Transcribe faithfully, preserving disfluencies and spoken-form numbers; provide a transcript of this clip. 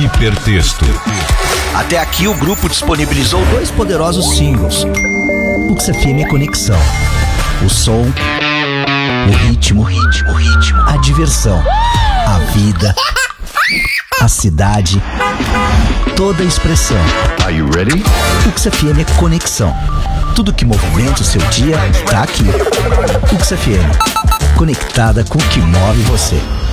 Hipertexto. Até aqui o grupo disponibilizou dois poderosos singles. Ux F M é conexão. O som, o ritmo, o ritmo, o ritmo, a diversão, a vida, a cidade, toda a expressão. Are you ready? Ux F M é conexão. Tudo que movimenta o seu dia tá aqui. Ux F M, conectada com o que move você.